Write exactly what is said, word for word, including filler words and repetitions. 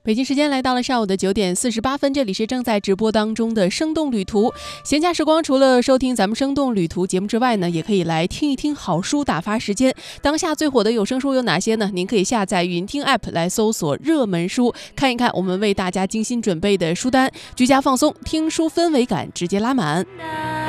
北京时间来到了上午的九点四十八分，这里是正在直播当中的生动旅途。闲暇时光，除了收听咱们生动旅途节目之外呢，也可以来听一听好书，打发时间。当下最火的有声书有哪些呢？您可以下载云听 App 来搜索热门书，看一看我们为大家精心准备的书单，居家放松，听书氛围感直接拉满。